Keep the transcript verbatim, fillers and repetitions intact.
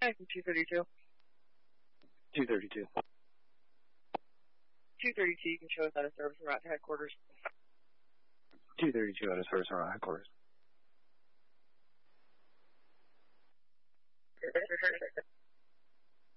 two thirty-two. two thirty-two. two thirty-two, you can show us out of service and route to headquarters. two thirty-two out of service and route to headquarters.